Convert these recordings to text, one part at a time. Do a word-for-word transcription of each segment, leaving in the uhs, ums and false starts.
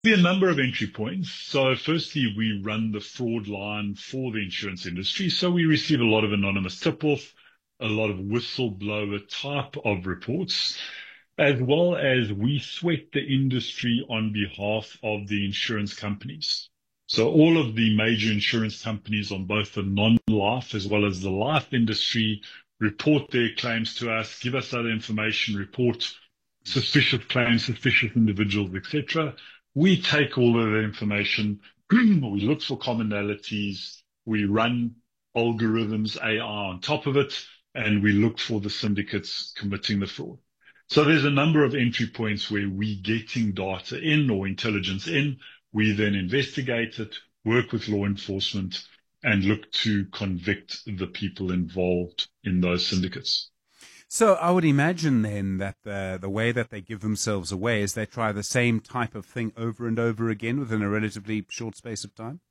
Be a number of entry points. So firstly, we run the fraud line for the insurance industry. So we receive a lot of anonymous tip-off, a lot of whistleblower type of reports, as well as we sweat the industry on behalf of the insurance companies. So all of the major insurance companies on both the non-life as well as the life industry report their claims to us, give us other information, report suspicious claims, suspicious individuals, et cetera. We take all of the information, we look for commonalities, we run algorithms, A I on top of it, and we look for the syndicates committing the fraud. So there's a number of entry points where we getting data in or intelligence in. We then investigate it, work with law enforcement, and look to convict the people involved in those syndicates. So I would imagine then that the, the way that they give themselves away is they try the same type of thing over and over again within a relatively short space of time?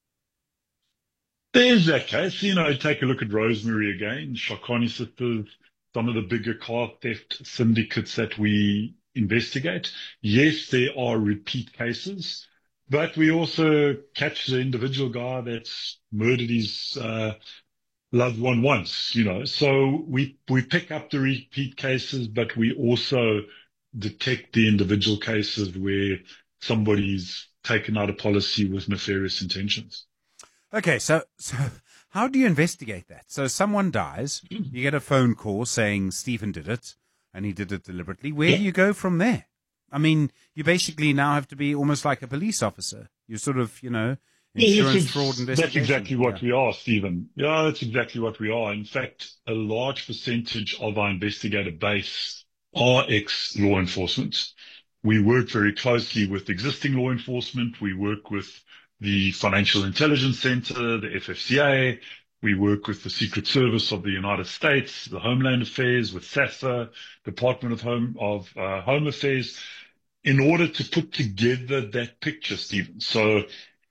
There's that case. You know, take a look at Rosemary again, Shakani Sisters, some of the bigger car theft syndicates that we investigate. Yes, there are repeat cases, but we also catch the individual guy that's murdered his uh, loved one once, you know. So we we pick up the repeat cases, but we also detect the individual cases where somebody's taken out a policy with nefarious intentions. Okay, so, so how do you investigate that? So someone dies, you get a phone call saying Stephen did it, and he did it deliberately. Where Yeah. do you go from there? I mean, you basically now have to be almost like a police officer. You're sort of, you know, insurance Yes, fraud it's- investigation. that's exactly what Yeah. we are, Stephen. Yeah, that's exactly what we are. In fact, a large percentage of our investigator base are ex-law enforcement. We work very closely with existing law enforcement. We work with the Financial Intelligence Center, the F F C A. We work with the Secret Service of the United States, the Homeland Affairs, with SAFA, Department of Home of uh, Home Affairs, in order to put together that picture, Stephen. So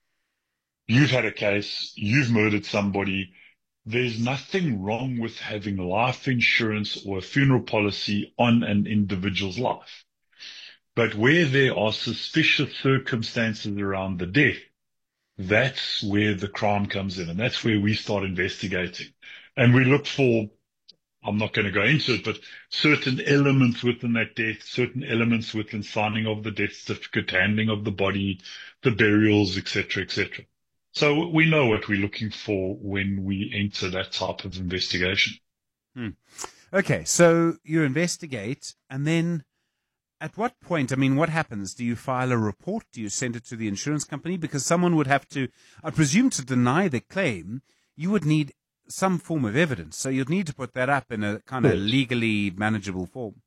you've had a case, you've murdered somebody. There's nothing wrong with having life insurance or a funeral policy on an individual's life. But where there are suspicious circumstances around the death, that's where the crime comes in. And that's where we start investigating. And we look for, I'm not going to go into it, but certain elements within that death, certain elements within signing of the death certificate, handling of the body, the burials, et cetera, et cetera. So we know what we're looking for when we enter that type of investigation. Hmm. Okay, so you investigate, and then at what point, I mean, what happens? Do you file a report? Do you send it to the insurance company? Because someone would have to, I presume, to deny the claim, you would need some form of evidence. So you'd need to put that up in a kind of Correct. legally manageable form.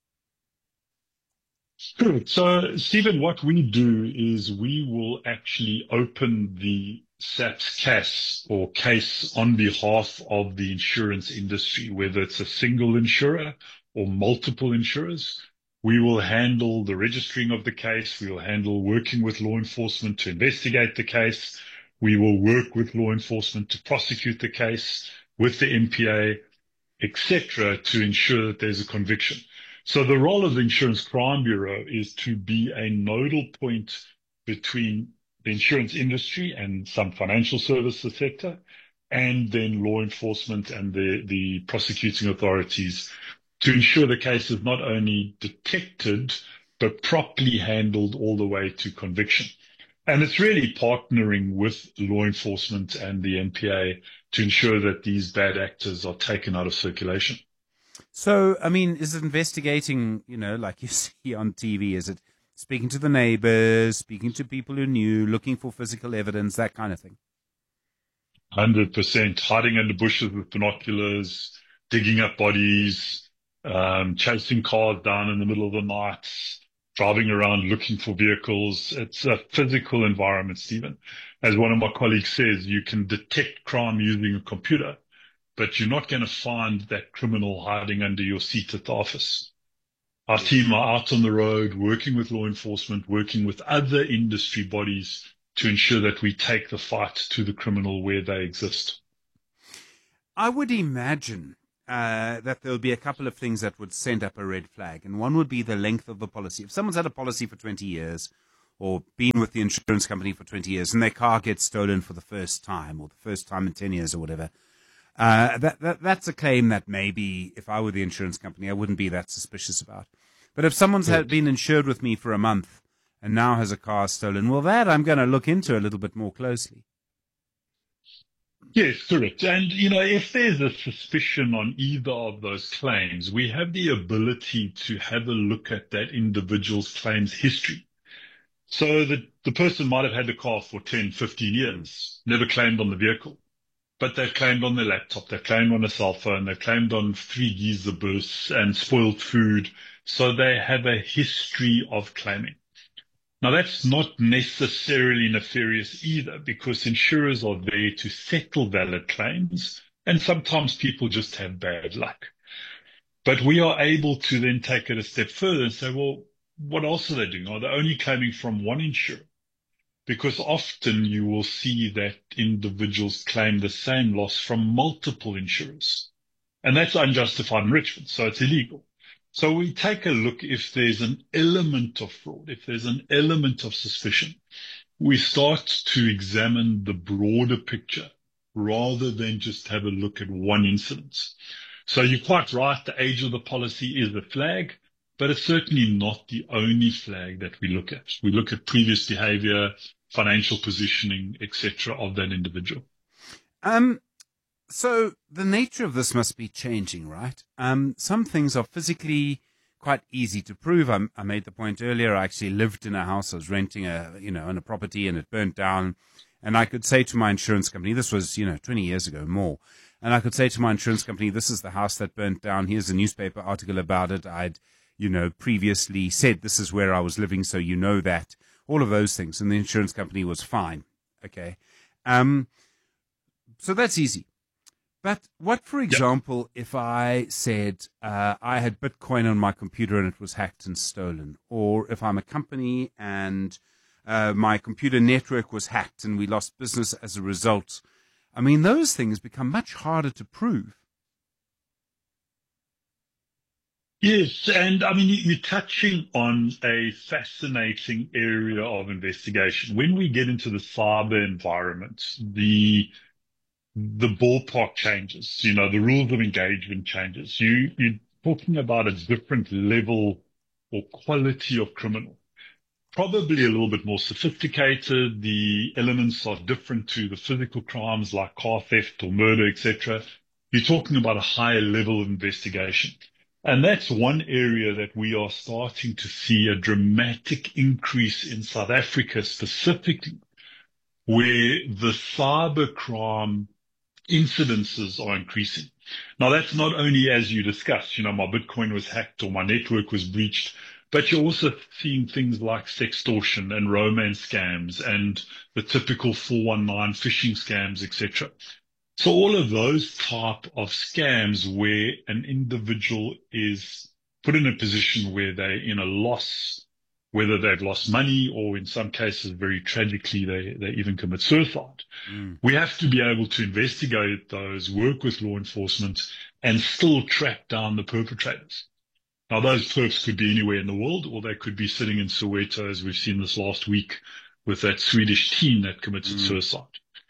Good. So, Stephen, what we do is we will actually open the SAPS case or case on behalf of the insurance industry, whether it's a single insurer or multiple insurers. We will handle the registering of the case. We will handle working with law enforcement to investigate the case. We will work with law enforcement to prosecute the case with the M P A, et cetera, to ensure that there's a conviction. So the role of the Insurance Crime Bureau is to be a nodal point between the insurance industry and some financial services sector, and then law enforcement and the, the prosecuting authorities to ensure the case is not only detected, but properly handled all the way to conviction. And it's really partnering with law enforcement and the M P A to ensure that these bad actors are taken out of circulation. So, I mean, is it investigating, you know, like you see on T V? Is it speaking to the neighbors, speaking to people who knew, looking for physical evidence, that kind of thing? one hundred percent hiding under bushes with binoculars, digging up bodies, um, chasing cars down in the middle of the night, driving around looking for vehicles. It's a physical environment, Stephen. As one of my colleagues says, you can detect crime using a computer, but you're not going to find that criminal hiding under your seat at the office. Our team are out on the road, working with law enforcement, working with other industry bodies to ensure that we take the fight to the criminal where they exist. I would imagine uh, that there'll be a couple of things that would send up a red flag, and one would be the length of the policy. If someone's had a policy for twenty years, or been with the insurance company for twenty years, and their car gets stolen for the first time, or the first time in ten years or whatever. Uh, that, that that's a claim that maybe if I were the insurance company, I wouldn't be that suspicious about. But if someone's had been insured with me for a month and now has a car stolen, well, that I'm going to look into a little bit more closely. Yes, correct. And, you know, if there's a suspicion on either of those claims, we have the ability to have a look at that individual's claims history. So that the person might have had the car for ten, fifteen years, never claimed on the vehicle, but they've claimed on their laptop, they've claimed on a cell phone, they've claimed on three geyser bursts and spoiled food. So they have a history of claiming. Now, that's not necessarily nefarious either, because insurers are there to settle valid claims, and sometimes people just have bad luck. But we are able to then take it a step further and say, well, what else are they doing? Are they only claiming from one insurer? Because often you will see that individuals claim the same loss from multiple insurers, and that's unjustified enrichment, so it's illegal. So we take a look if there's an element of fraud, if there's an element of suspicion. We start to examine the broader picture rather than just have a look at one incident. So you're quite right, the age of the policy is a flag, but it's certainly not the only flag that we look at. We look at previous behavior, financial positioning, et cetera, of that individual. Um. So the nature of this must be changing, right? Um, some things are physically quite easy to prove. I, I made the point earlier. I actually lived in a house. I was renting a, you know, in a property, and it burnt down. And I could say to my insurance company, this was, you know, twenty years ago, more. And I could say to my insurance company, this is the house that burnt down. Here's a newspaper article about it. I'd, you know, previously said this is where I was living, so you know that. All of those things. And the insurance company was fine. Okay. Um, so that's easy. But what, for example, yep. if I said uh, I had Bitcoin on my computer and it was hacked and stolen, or if I'm a company and uh, my computer network was hacked and we lost business as a result, I mean, those things become much harder to prove. Yes, and I mean, you're touching on a fascinating area of investigation. When we get into the cyber environment, the the ballpark changes, you know, the rules of engagement changes. You, you're talking about a different level or quality of criminal, probably a little bit more sophisticated. The elements are different to the physical crimes like car theft or murder, et cetera. You're talking about a higher level of investigation. And that's one area that we are starting to see a dramatic increase in South Africa specifically, where the cybercrime incidences are increasing. Now, that's not only as you discussed, you know, my Bitcoin was hacked or my network was breached, but you're also seeing things like sextortion and romance scams and the typical four one nine phishing scams, et cetera. So all of those type of scams where an individual is put in a position where they're in a loss, whether they've lost money or in some cases, very tragically, they, they even commit suicide. Mm. We have to be able to investigate those, work with law enforcement, and still track down the perpetrators. Now, those perps could be anywhere in the world, or they could be sitting in Soweto, as we've seen this last week with that Swedish teen that committed mm. suicide.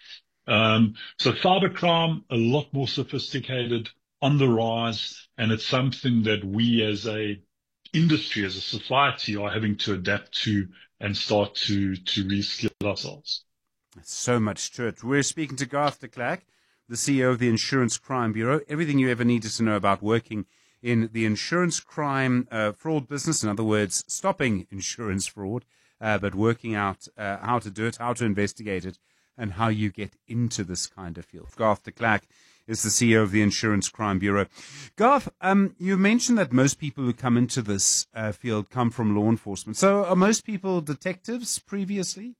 Um, so cybercrime, a lot more sophisticated, on the rise, and it's something that we as a industry, as a society, are having to adapt to and start to to reskill ourselves. So much to it. We're speaking to Garth de Klerk, the C E O of the Insurance Crime Bureau. Everything you ever needed to know about working in the insurance crime uh, fraud business. In other words, stopping insurance fraud, uh, but working out uh, how to do it, how to investigate it, and how you get into this kind of field. Garth de Klerk is the C E O of the Insurance Crime Bureau. Garth, um, you mentioned that most people who come into this uh, field come from law enforcement. So are most people detectives previously?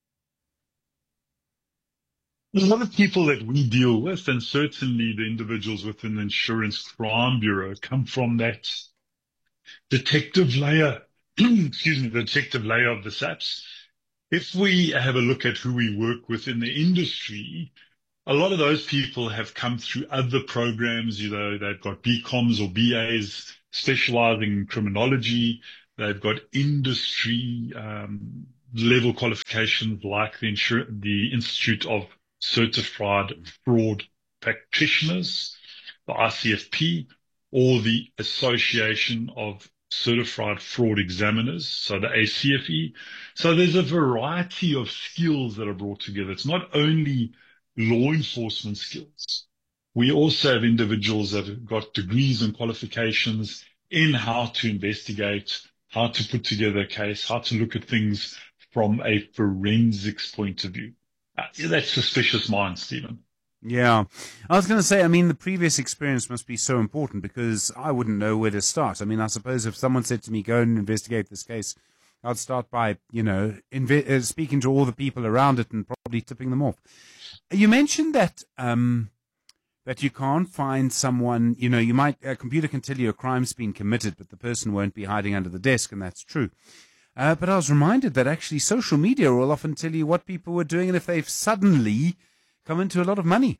There's a lot of people that we deal with, and certainly the individuals within the Insurance Crime Bureau come from that detective layer, excuse me, the detective layer of the S A Ps. If we have a look at who we work with in the industry, a lot of those people have come through other programs. You know, they've got B COMs or B As specializing in criminology. They've got industry um, level qualifications like the, insur- the Institute of Certified Fraud Practitioners, the I C F P, or the Association of Certified Fraud Examiners, so the A C F E. So there's a variety of skills that are brought together. It's not only law enforcement skills. We also have individuals that have got degrees and qualifications in how to investigate, how to put together a case, how to look at things from a forensics point of view. Uh, That's suspicious minds, Stephen. Yeah. I was going to say, I mean, the previous experience must be so important because I wouldn't know where to start. I mean, I suppose if someone said to me, go and investigate this case, I'd start by, you know, inve- uh, speaking to all the people around it and probably tipping them off. You mentioned that, um, that you can't find someone, you know, you might, a computer can tell you a crime's been committed, but the person won't be hiding under the desk, and that's true. Uh, but I was reminded that actually social media will often tell you what people were doing and if they've suddenly come into a lot of money.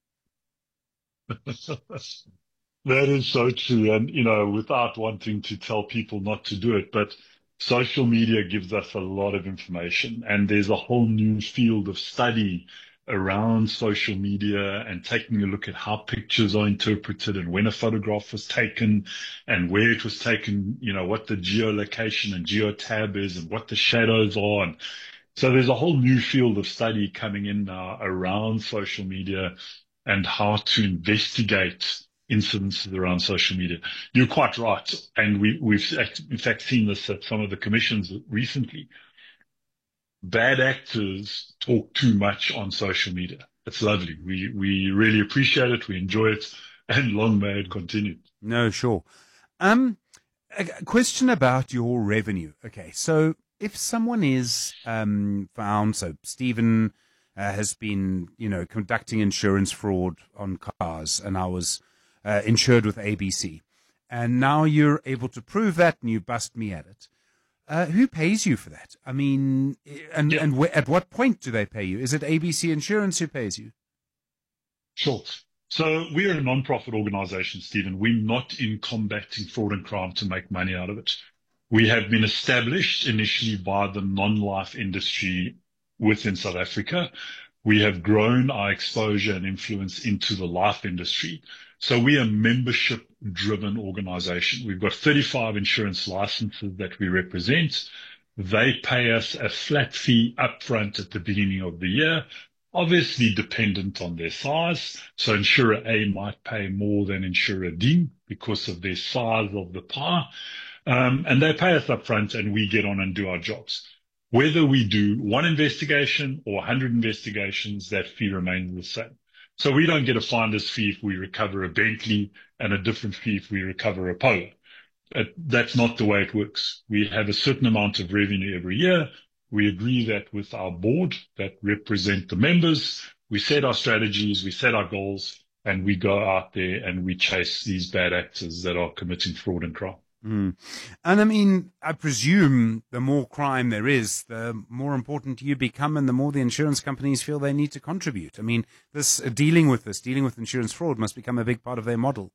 That is so true. And, you know, without wanting to tell people not to do it, but social media gives us a lot of information, and there's a whole new field of study around social media and taking a look at how pictures are interpreted and when a photograph was taken and where it was taken, you know, what the geolocation and geotab is and what the shadows are. And so there's a whole new field of study coming in now around social media and how to investigate incidences around social media. You're quite right. And we, we've in fact seen this at some of the commissions recently. Bad actors talk too much on social media. It's lovely. We, we really appreciate it. We enjoy it, and long may it continue. No, sure. Um, a a question about your revenue. Okay, so if someone is um, found, so Stephen uh, has been, you know, conducting insurance fraud on cars, and I was uh, insured with A B C, and now you're able to prove that, and you bust me at it. Uh, who pays you for that? I mean, and Yeah. and wh- at what point do they pay you? Is it A B C Insurance who pays you? Sure. So we're a non-profit organization, Stephen. We're not in combating fraud and crime to make money out of it. We have been established initially by the non-life industry within South Africa. We have grown our exposure and influence into the life industry. So we are a membership-driven organization. We've got thirty-five insurance licenses that we represent. They pay us a flat fee upfront at the beginning of the year, obviously dependent on their size. So insurer A might pay more than insurer D because of their size of the pie. Um, and they pay us upfront and we get on and do our jobs. Whether we do one investigation or one hundred investigations, that fee remains the same. So we don't get a finder's fee if we recover a Bentley and a different fee if we recover a Polo. Uh, That's not the way it works. We have a certain amount of revenue every year. We agree that with our board that represent the members. We set our strategies, we set our goals, and we go out there and we chase these bad actors that are committing fraud and crime. Mm. And I mean, I presume the more crime there is, the more important you become and the more the insurance companies feel they need to contribute. I mean, this uh, dealing with this, dealing with insurance fraud must become a big part of their model.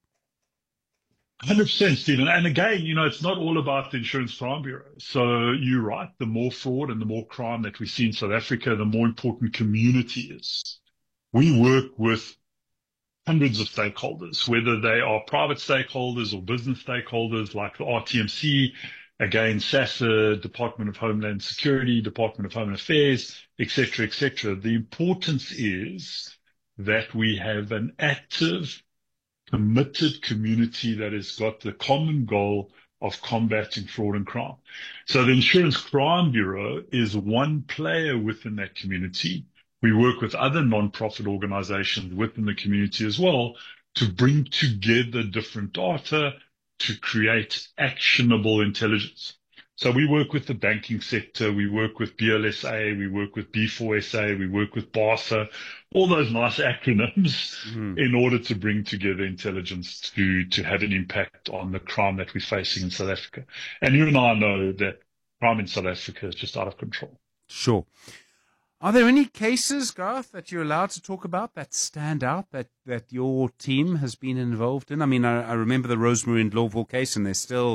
one hundred percent, Stephen. And again, you know, it's not all about the Insurance Crime Bureau. So you're right. The more fraud and the more crime that we see in South Africa, the more important community is. We work with hundreds of stakeholders, whether they are private stakeholders or business stakeholders like the R T M C, again, SASSA, Department of Homeland Security, Department of Home Affairs, et cetera, et cetera. The importance is that we have an active, committed community that has got the common goal of combating fraud and crime. So the Insurance Crime Bureau is one player within that community. We work with other non-profit organizations within the community as well to bring together different data to create actionable intelligence. So we work with the banking sector, we work with B L S A, we work with B four S A, we work with BASA, all those nice acronyms Mhm. in order to bring together intelligence to, to have an impact on the crime that we're facing in South Africa. And you and I know that crime in South Africa is just out of control. Sure. Are there any cases, Garth, that you're allowed to talk about that stand out, that, that your team has been involved in? I mean, I, I remember the Rosemary and Lawville case, and there's still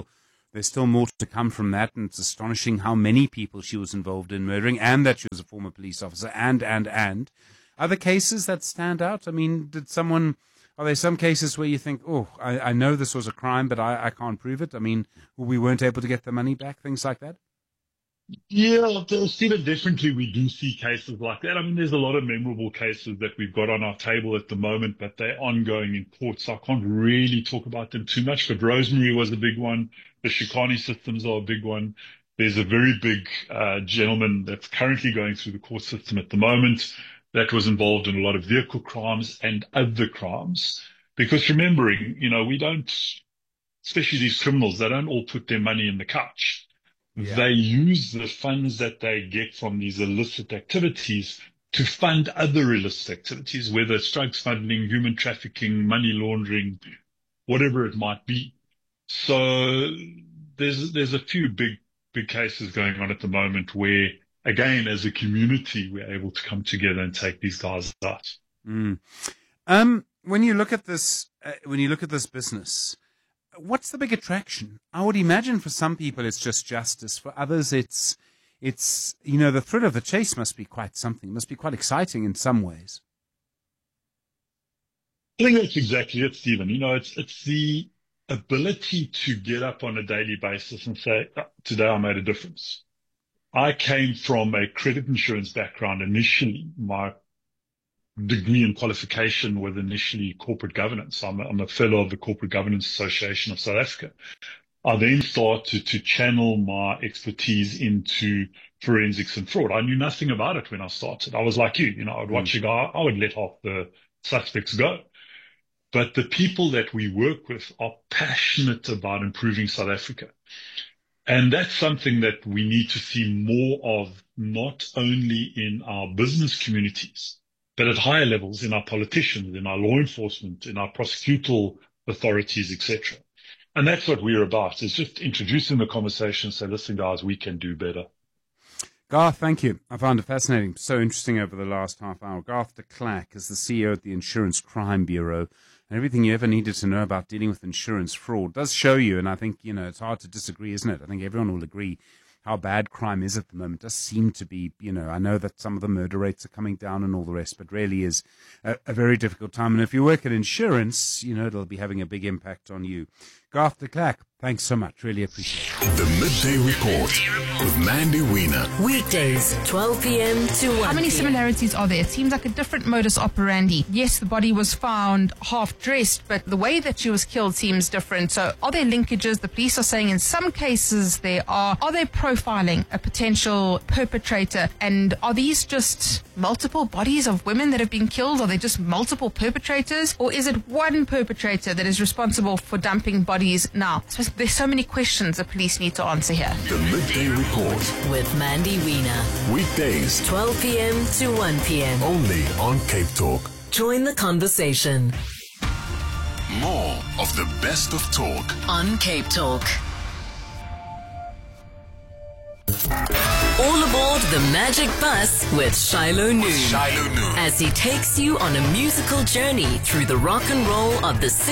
there's still more to come from that, and it's astonishing how many people she was involved in murdering, and that she was a former police officer, and, and, and. Other cases that stand out? I mean, did someone, are there some cases where you think, oh, I, I know this was a crime, but I, I can't prove it? I mean, we weren't able to get the money back, things like that? Yeah, Stephen, definitely we do see cases like that. I mean, there's a lot of memorable cases that we've got on our table at the moment, but they're ongoing in court, so I can't really talk about them too much. But Rosemary was a big one. The Shikani systems are a big one. There's a very big uh, gentleman that's currently going through the court system at the moment that was involved in a lot of vehicle crimes and other crimes. Because remembering, you know, we don't, especially these criminals, they don't all put their money in the couch. Yeah. They use the funds that they get from these illicit activities to fund other illicit activities, whether it's drug smuggling, human trafficking, money laundering, whatever it might be. So there's there's a few big big cases going on at the moment where, again, as a community, we're able to come together and take these guys out. Mm. Um, when you look at this, uh, when you look at this business, what's the big attraction? I would imagine for some people it's just justice. For others, it's, it's you know, the thrill of the chase must be quite something. It must be quite exciting in some ways. I think that's exactly it, Stephen. You know, it's it's the ability to get up on a daily basis and say, oh, today I made a difference. I came from a credit insurance background initially. My degree and qualification was initially corporate governance. I'm a, I'm a fellow of the Corporate Governance Association of South Africa. I then started to channel my expertise into forensics and fraud. I knew nothing about it when I started. I was like you, you know, I would watch a guy, I would let half the suspects go. But the people that we work with are passionate about improving South Africa. And that's something that we need to see more of, not only in our business communities, but at higher levels in our politicians, in our law enforcement, in our prosecutorial authorities, et cetera. And that's what we're about, is just introducing the conversation, say, listen, guys, we can do better. Garth, thank you. I found it fascinating, so interesting over the last half hour. Garth de Klerk is the C E O of the Insurance Crime Bureau. And everything you ever needed to know about dealing with insurance fraud does show you, and I think, you know, it's hard to disagree, isn't it? I think everyone will agree how bad crime is at the moment. It does seem to be, you know, I know that some of the murder rates are coming down and all the rest, but really is a, a very difficult time. And if you work in insurance, you know, it'll be having a big impact on you. Garth de Klerk, thanks so much. Really appreciate it. The Midday Report with Mandy Wiener. Weekdays, twelve p.m. to one p.m. How many similarities are there? It seems like a different modus operandi. Yes, the body was found half dressed, but the way that she was killed seems different. So are there linkages? The police are saying in some cases there are. Are they profiling a potential perpetrator? And are these just multiple bodies of women that have been killed? Are they just multiple perpetrators? Or is it one perpetrator that is responsible for dumping bodies now? So there's so many questions the police need to answer here. The Midday Report with Mandy Wiener. Weekdays, twelve p.m. to one p.m. only on Cape Talk. Join the conversation. More of the best of talk on Cape Talk. All aboard the Magic Bus with Shiloh Noon. Shiloh Noon. As he takes you on a musical journey through the rock and roll of the